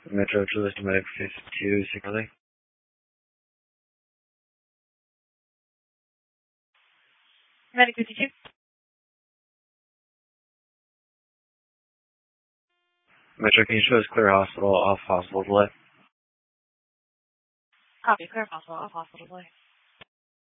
Metro Julius Medic 52, signaling. Medic 52. Metro, can you show us clear hospital, off hospital delay? Copy, clear hospital, off hospital delay.